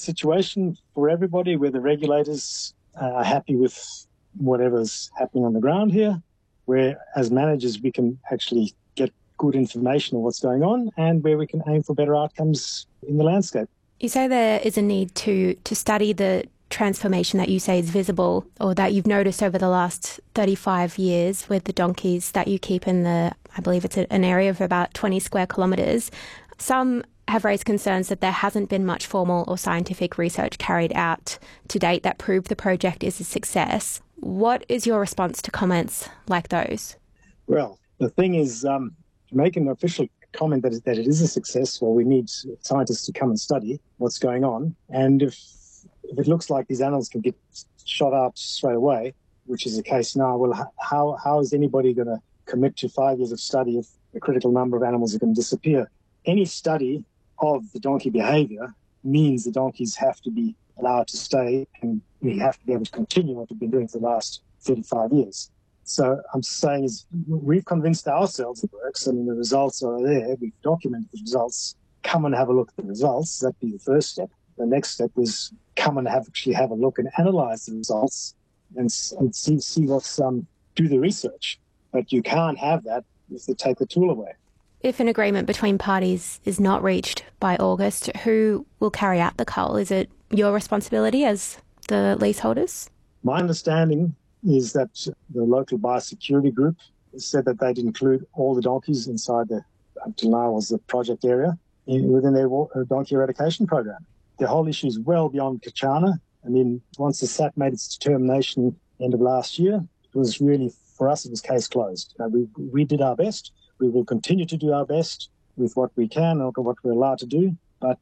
situation for everybody where the regulators are happy with whatever's happening on the ground here, where as managers we can actually get good information on what's going on and where we can aim for better outcomes in the landscape. You say there is a need to study the transformation that you say is visible or that you've noticed over the last 35 years with the donkeys that you keep in I believe it's an area of about 20 square kilometres. Some have raised concerns that there hasn't been much formal or scientific research carried out to date that proved the project is a success. What is your response to comments like those? Well, the thing is, to make an official comment that it is a success, well, we need scientists to come and study what's going on. And if it looks like these animals can get shot out straight away, which is the case now, well, how is anybody going to commit to 5 years of study if a critical number of animals are going to disappear? Any study of the donkey behaviour means the donkeys have to be allowed to stay and we have to be able to continue what we've been doing for the last 35 years. So I'm saying is we've convinced ourselves it works. I mean, the results are there. We've documented the results. Come and have a look at the results. That'd be the first step. The next step is come and actually have a look and analyse the results and see what's do the research. But you can't have that if they take the tool away. If an agreement between parties is not reached by August, who will carry out the cull? Is it your responsibility as the leaseholders? My understanding is that the local biosecurity group said that they'd include all the donkeys inside until now was the project area, within their donkey eradication program. The whole issue is well beyond Kachana. I mean, once the SAT made its determination end of last year, it was really, for us, it was case closed. We did our best. We will continue to do our best with what we can and what we're allowed to do. But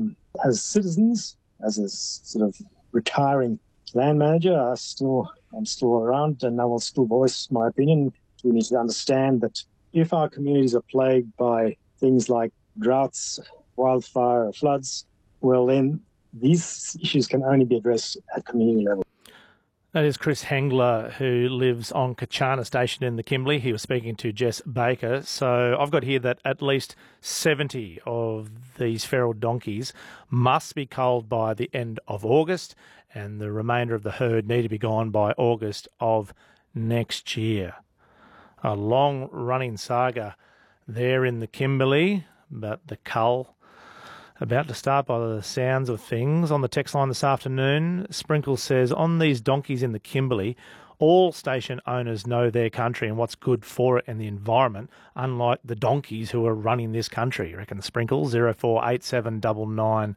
as citizens, as a sort of retiring land manager, I'm still around and I will still voice my opinion. We need to understand that if our communities are plagued by things like droughts, wildfire, or floods, well then these issues can only be addressed at community level. That is Chris Hengler, who lives on Kachana Station in the Kimberley. He was speaking to Jess Baker. So I've got here that at least 70 of these feral donkeys must be culled by the end of August, and the remainder of the herd need to be gone by August of next year. A long-running saga there in the Kimberley, but the cull about to start by the sounds of things. On the text line this afternoon, Sprinkle says, on these donkeys in the Kimberley, all station owners know their country and what's good for it and the environment, unlike the donkeys who are running this country. You reckon, Sprinkle? 0487 99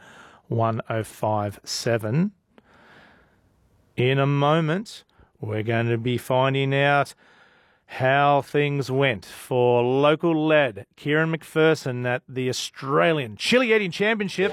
1057. In a moment, we're going to be finding out how things went for local lad Kieran McPherson at the Australian Chili Eating Championship.